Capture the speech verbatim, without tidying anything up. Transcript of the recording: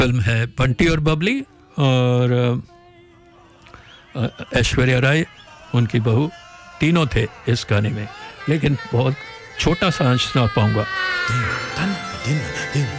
Film है बंटी और बबली, और ऐश्वर्या राय उनकी बहू, तीनों थे इस गाने में, लेकिन बहुत छोटा सा अंश सुना पाऊंगा। दिन, दिन, दिन,